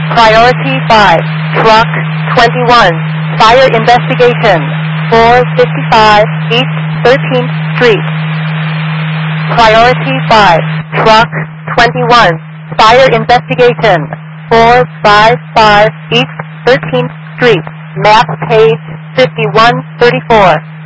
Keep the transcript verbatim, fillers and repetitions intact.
Priority five, Truck twenty-one, Fire Investigation, four fifty-five East thirteenth Street. Priority five, Truck twenty-one, Fire Investigation, four fifty-five East thirteenth Street, map page fifty-one thirty-four.